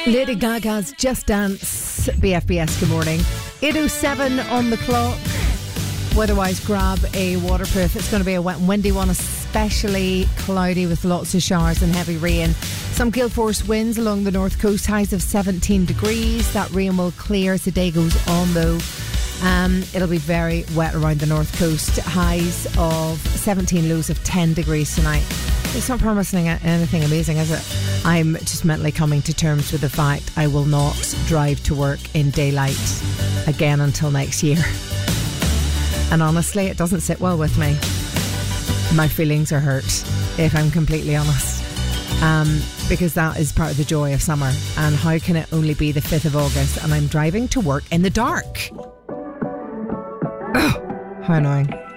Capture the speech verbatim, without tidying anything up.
Lady Gaga's Just Dance, B F B S, good morning. eight oh seven on the clock. Weather-wise, grab a waterproof. It's going to be a wet and windy one, especially cloudy with lots of showers and heavy rain. Some gale force winds along the north coast, highs of seventeen degrees. That rain will clear as the day goes on though. Um, it'll be very wet around the north coast. Highs of seventeen, lows of ten degrees tonight. It's not promising anything amazing, is it? I'm just mentally coming to terms with the fact I will not drive to work in daylight again until next year. And honestly, it doesn't sit well with me. My feelings are hurt, if I'm completely honest. Um, because that is part of the joy of summer. And how can it only be the fifth of August and I'm driving to work in the dark? Ugh, how annoying.